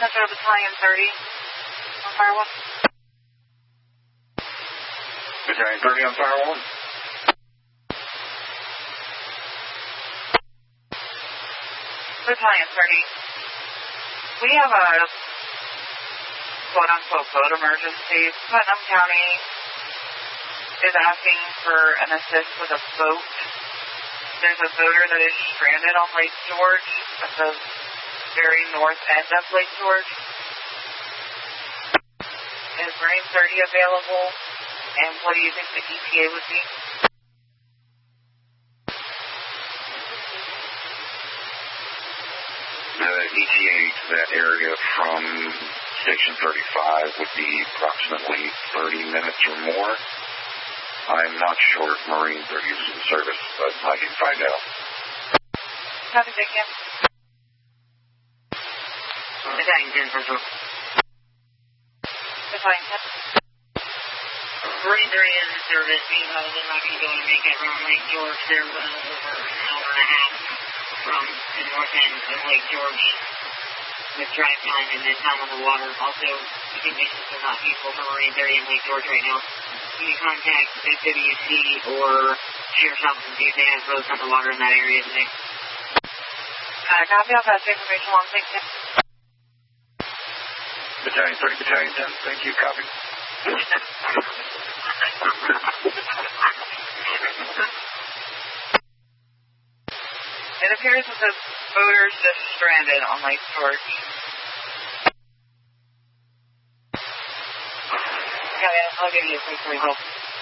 Central Battalion 30 on Firewall. Battalion 30 on Firewall. Battalion 30. We have a quote-unquote boat emergency. Putnam County is asking for an assist with a boat. There's a boater that is stranded on Lake George at the very north end of Lake George. Is Marine 30 available? And what do you think the ETA would be? The ETA to that area from Station 35 would be approximately 30 minutes or more. I'm not sure if Marine 30 is in service, but I can find out. Copy, thank you. Battalion 10 Central. Battalion 10. Marine 30 is in service. They're not going to be able to make it around Lake George. They're over an hour and a half from the north end of Lake George with drive time and then time on the water. Also, the conditions are not feasible for Marine 30 in Lake George right now. You can contact FWC or Sheriff's Office and see if they have boats on the water in that area today. Copy, I'll pass the information along. Thank you. Battalion 30, Battalion 10. Thank you. Copy. It appears that the boater's just stranded on Lake George. Okay, I'll give you a quick help.